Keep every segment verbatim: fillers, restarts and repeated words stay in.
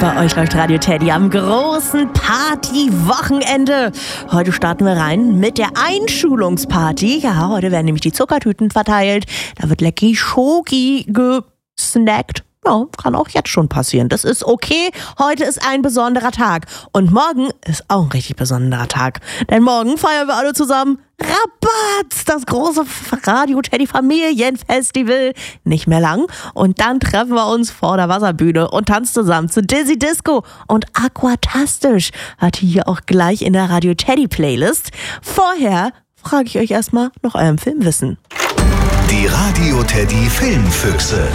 Bei euch läuft Radio Teddy am großen Party-Wochenende. Heute starten wir rein mit der Einschulungsparty. Ja, heute werden nämlich die Zuckertüten verteilt. Da wird lecker Schoki gesnackt. Ja, kann auch jetzt schon passieren. Das ist okay. Heute ist ein besonderer Tag. Und morgen ist auch ein richtig besonderer Tag. Denn morgen feiern wir alle zusammen Rabatz, das große Radio Teddy Familienfestival. Nicht mehr lang. Und dann treffen wir uns vor der Wasserbühne und tanzen zusammen zu Dizzy Disco und Aquatastisch. Hat hier auch gleich in der Radio Teddy Playlist. Vorher frage ich euch erstmal nach eurem Filmwissen. Die Radio Teddy Filmfüchse.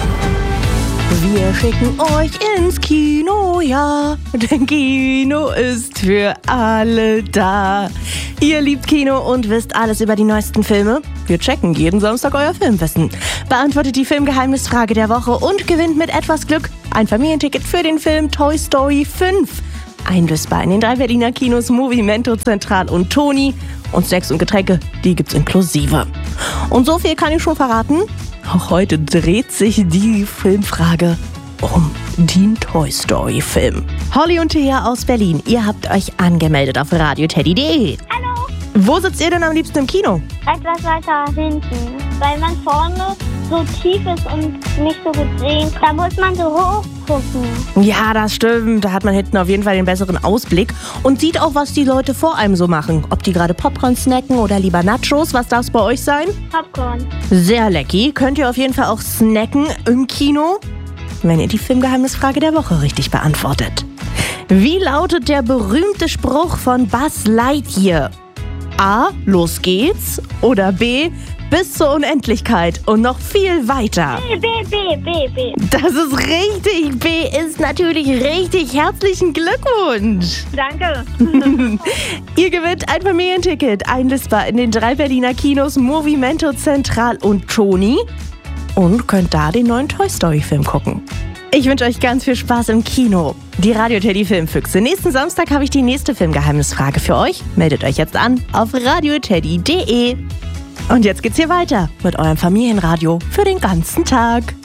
Wir schicken euch ins Kino, ja, denn Kino ist für alle da. Ihr liebt Kino und wisst alles über die neuesten Filme? Wir checken jeden Samstag euer Filmwissen. Beantwortet die Filmgeheimnisfrage der Woche und gewinnt mit etwas Glück ein Familienticket für den Film Toy Story fünf. Einlösbar in den drei Berliner Kinos Movimento, Zentral und Toni. Und Snacks und Getränke, die gibt's inklusive. Und so viel kann ich schon verraten. Auch heute dreht sich die Filmfrage um den Toy Story Film. Holly und Thea aus Berlin, ihr habt euch angemeldet auf radio teddy punkt de. Hallo. Wo sitzt ihr denn am liebsten im Kino? Etwas weiter hinten, weil man vorne so tief ist und nicht so gut sehen kann. Da muss man so hoch gucken. Ja, das stimmt. Da hat man hinten auf jeden Fall den besseren Ausblick und sieht auch, was die Leute vor einem so machen. Ob die gerade Popcorn snacken oder lieber Nachos. Was darf es bei euch sein? Popcorn. Sehr lecker. Könnt ihr auf jeden Fall auch snacken im Kino, wenn ihr die Filmgeheimnisfrage der Woche richtig beantwortet. Wie lautet der berühmte Spruch von Buzz Lightyear? A. Los geht's. Oder B. Bis zur Unendlichkeit und noch viel weiter. B, B, B, B, B. Das ist richtig. B ist natürlich richtig. Herzlichen Glückwunsch. Danke. Ihr gewinnt ein Familienticket, einlösbar in den drei Berliner Kinos Movimento, Zentral und Toni und könnt da den neuen Toy Story Film gucken. Ich wünsche euch ganz viel Spaß im Kino. Die Radio Teddy Filmfüchse. Nächsten Samstag habe ich die nächste Filmgeheimnisfrage für euch. Meldet euch jetzt an auf radio teddy punkt de. Und jetzt geht's hier weiter mit eurem Familienradio für den ganzen Tag.